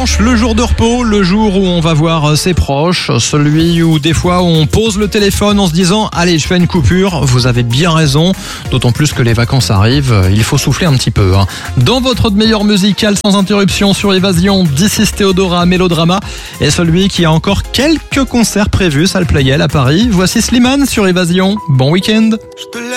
dimanche, le jour de repos, le jour où on va voir ses proches, celui où des fois on pose le téléphone en se disant « Allez, je fais une coupure », vous avez bien raison, d'autant plus que les vacances arrivent, il faut souffler un petit peu. Dans votre meilleure musicale sans interruption sur Évasion, This is Théodora Mélodrama est celui qui a encore quelques concerts prévus, salle Playel à Paris. Voici Slimane sur Évasion, bon week-end.